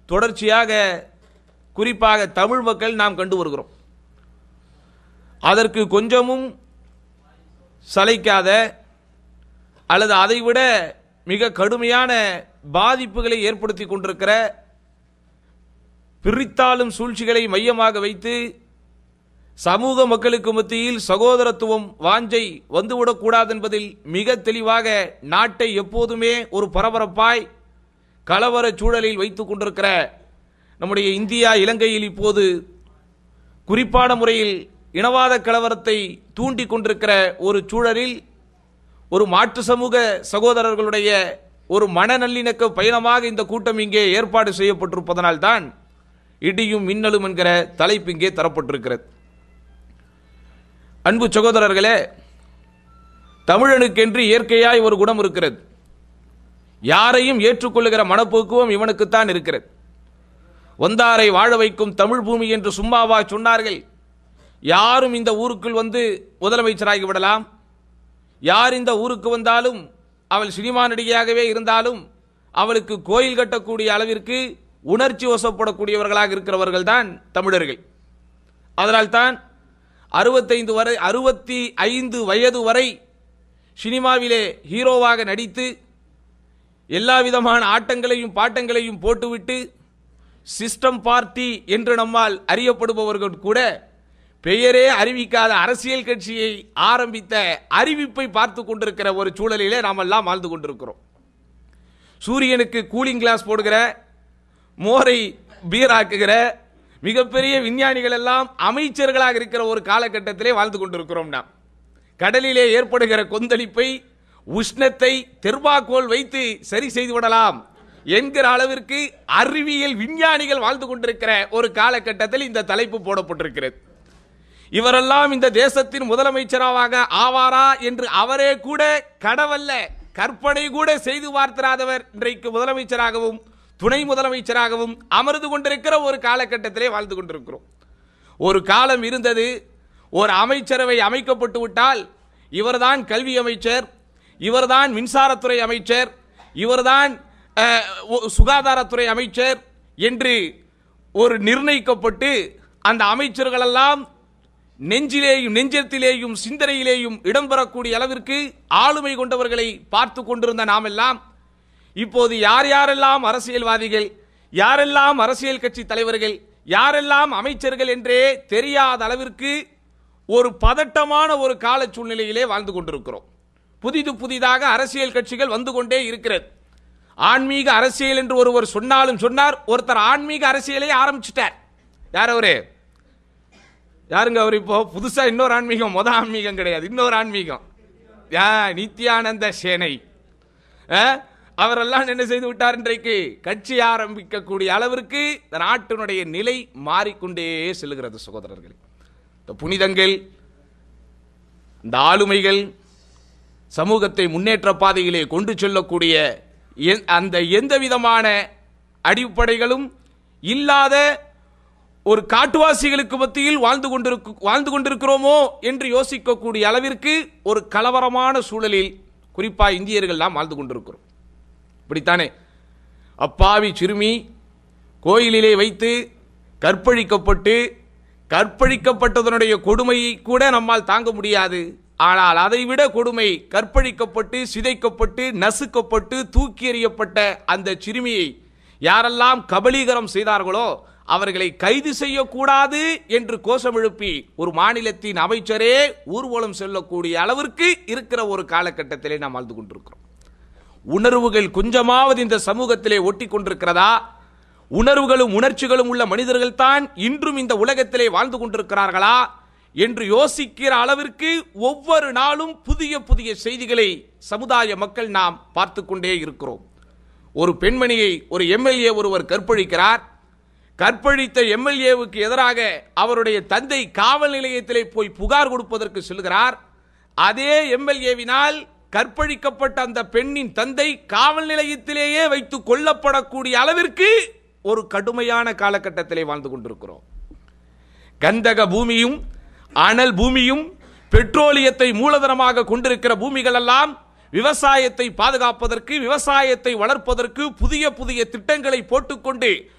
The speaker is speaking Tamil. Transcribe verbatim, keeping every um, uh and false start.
தொடர்ச்சியாக குறிப்பாக தமிழ் மக்கள் நாம் கண்டு வருகிறோம். அதற்கு கொஞ்சமும் சளைக்காத அல்லது அதைவிட மிக கடுமையான பாதிப்புகளை ஏற்படுத்தி கொண்டிருக்கிற பிரித்தாளும் சூழ்ச்சிகளை மையமாக வைத்து சமூக மக்களுக்கு மத்தியில் சகோதரத்துவம் வாஞ்சை வந்துவிடக்கூடாது என்பதில் மிக தெளிவாக நாட்டை எப்போதுமே ஒரு பரபரப்பாய் கலவர சூழலில் வைத்துக் கொண்டிருக்கிற நம்முடைய இந்தியா இலங்கையில் இப்போது குறிப்பான முறையில் இனவாத கலவரத்தை தூண்டி கொண்டிருக்கிற ஒரு சூழலில் ஒரு மாற்று சமூக சகோதரர்களுடைய ஒரு மன நல்லிணக்க பயணமாக இந்த கூட்டம் இங்கே ஏற்பாடு செய்யப்பட்டிருப்பதனால் தான் இடியும் மின்னலும் என்கிற தலைப்பு இங்கே தரப்பட்டிருக்கிறது. அன்பு சகோதரர்களே, தமிழனுக்கென்று இயற்கையாய் ஒரு குணம் இருக்கிறது. யாரையும் ஏற்றுக்கொள்ளுகிற மனப்போக்குவம் இவனுக்குத்தான் இருக்கிறது. வந்தாரை வாழ வைக்கும் தமிழ் பூமி என்று சும்மாவா சொன்னார்கள்? யாரும் இந்த ஊருக்குள் வந்து முதலமைச்சராகி விடலாம். யார் இந்த ஊருக்கு வந்தாலும், அவள் சினிமா நடிகையாகவே இருந்தாலும், அவளுக்கு கோயில் கட்டக்கூடிய அளவிற்கு உணர்ச்சி வசப்படக்கூடியவர்களாக இருக்கிறவர்கள் தான் தமிழர்கள். அதனால் தான் அறுபத்தைந்து வரை அறுபத்தி ஐந்து வயது வரை சினிமாவிலே ஹீரோவாக நடித்து எல்லா விதமான ஆட்டங்களையும் பாட்டங்களையும் போட்டுவிட்டு சிஸ்டம் பார்ட்டி என்று நம்மால் அறியப்படுபவர்கள் கூட பெயரே அறிவிக்காத அரசியல் கட்சியை ஆரம்பித்த அறிவிப்பை பார்த்து கொண்டிருக்கிற ஒரு சூழலிலே நாம் எல்லாம் வாழ்ந்து கொண்டிருக்கிறோம். சூரியனுக்கு கூலிங் கிளாஸ் போடுகிற, மோரை பீராக்குகிற மிகப்பெரிய விஞ்ஞானிகள் எல்லாம் அமைச்சர்களாக இருக்கிற ஒரு காலகட்டத்திலே வாழ்ந்து கொண்டிருக்கிறோம். நாம் கடலிலே ஏற்படுகிற கொந்தளிப்பை, உஷ்ணத்தை தெர்மாக்கோல் வைத்து சரி செய்து விடலாம் என்கிற அளவிற்கு அறிவியல் விஞ்ஞானிகள் வாழ்ந்து கொண்டிருக்கிற ஒரு காலகட்டத்தில் இந்த தலைப்பு போடப்பட்டிருக்கிறது. இவரெல்லாம் இந்த தேசத்தின் முதலமைச்சராக ஆவாரா என்று அவரே கூட கடவல்ல கற்பனை கூட செய்து பார்த்திராதவர் இன்றைக்கு முதலமைச்சராகவும் துணை முதலமைச்சராகவும் அமர்ந்து கொண்டிருக்கிற ஒரு காலகட்டத்திலே வாழ்ந்து கொண்டிருக்கிறோம். ஒரு காலம் இருந்தது, ஒரு அமைச்சரவை அமைக்கப்பட்டு விட்டால் இவர்தான் கல்வி அமைச்சர், இவர்தான் மின்சாரத்துறை அமைச்சர், இவர்தான் சுகாதாரத்துறை அமைச்சர் என்று ஒரு நிர்ணயிக்கப்பட்டு அந்த அமைச்சர்கள் எல்லாம் நெஞ்சிலேயும் நெஞ்சத்திலேயும் சிந்தனையிலேயும் இடம்பெறக்கூடிய அளவிற்கு ஆளுமை கொண்டவர்களை பார்த்து கொண்டிருந்த நாம் எல்லாம் இப்போது யார் யாரெல்லாம் அரசியல்வாதிகள், யாரெல்லாம் அரசியல் கட்சி தலைவர்கள், யாரெல்லாம் அமைச்சர்கள் என்றே தெரியாத அளவிற்கு ஒரு பதட்டமான ஒரு கால சூழ்நிலையிலே வாழ்ந்து கொண்டிருக்கிறோம். புதிது புதிதாக அரசியல் கட்சிகள் வந்து கொண்டே இருக்கிறது. ஆன்மீக அரசியல் என்று ஒருவர் சொன்னாலும் சொன்னார். ஒருத்தர் ஆன்மீக அரசியலை ஆரம்பிச்சிட்டார். யார் அவரு? யாருங்க அவர்? இப்போ புதுசா இன்னொரு ஆன்மீகம், மொத ஆன்மீகம் கிடையாது, இன்னொரு ஆன்மீகம். நித்யானந்த சேனை அவரெல்லாம் என்ன செய்து விட்டார்? இன்றைக்கு கட்சி ஆரம்பிக்கக்கூடிய அளவிற்கு நாட்டினுடைய நிலை மாறிக்கொண்டே செல்கிறது. சகோதரர்கள், இந்த புனிதங்கள், இந்த ஆளுமைகள் சமூகத்தை முன்னேற்ற பாதையிலே கொண்டு செல்லக்கூடிய அந்த எந்த விதமான அடிப்படைகளும் இல்லாத ஒரு காட்டுவாசிகளுக்கு மத்தியில் வாழ்ந்து கொண்டிருக்க வாழ்ந்து கொண்டிருக்கிறோமோ என்று யோசிக்கக்கூடிய அளவிற்கு ஒரு கலவரமான சூழலில் குறிப்பாக இந்தியர்கள் நாம் வாழ்ந்து கொண்டிருக்கிறோம். இப்படித்தானே அப்பாவி சிறுமி கோயிலிலே வைத்து கற்பழிக்கப்பட்டு, கற்பழிக்கப்பட்டதனுடைய கொடுமையை கூட நம்மால் தாங்க முடியாது. ஆனால் அதைவிட கொடுமை, கற்பழிக்கப்பட்டு சிதைக்கப்பட்டு நசுக்கப்பட்டு தூக்கி எறியப்பட்ட அந்த சிறுமியை யாரெல்லாம் கபலீகரம் செய்தார்களோ அவர்களை கைது செய்யக்கூடாது என்று கோஷம் எழுப்பி ஒரு மாநிலத்தின் அமைச்சரே ஊர்வலம் செல்லக்கூடிய அளவிற்கு இருக்கிற ஒரு காலகட்டத்திலே நாம் வாழ்ந்து கொண்டிருக்கிறோம். உணர்வுகள் கொஞ்சமாவது இந்த சமூகத்திலே ஒட்டி கொண்டிருக்கிறதா? உணர்வுகளும் உணர்ச்சிகளும் உள்ள மனிதர்கள் தான் இன்றும் இந்த உலகத்திலே வாழ்ந்து கொண்டிருக்கிறார்களா என்று யோசிக்கிற அளவிற்கு ஒவ்வொரு நாளும் புதிய புதிய செய்திகளை சமுதாய மக்கள் நாம் பார்த்து கொண்டே இருக்கிறோம். ஒரு பெண்மணியை ஒரு எம்எல்ஏ ஒருவர் கற்பழிக்கிறார். கற்பழித்த எம்எல்ஏவுக்கு எதிராக அவருடைய தந்தை காவல் நிலையத்திலே போய் புகார் கொடுப்பதற்கு செல்கிறார். அதே எம்எல்ஏவினால் கற்பழிக்கப்பட்ட அந்த பெண்ணின் தந்தை காவல் நிலையத்திலேயே வைத்து கொல்லப்படக்கூடிய அளவிற்கு ஒரு கடுமையான காலகட்டத்திலே வாழ்ந்து கொண்டிருக்கிறோம். கந்தக பூமியும் அனல் பூமியும் பெட்ரோலியத்தை மூலதனமாக கொண்டிருக்கிற பூமிகள் எல்லாம் விவசாயத்தை பாதுகாப்பதற்கு, விவசாயத்தை வளர்ப்பதற்கு புதிய புதிய திட்டங்களை போட்டுக்கொண்டு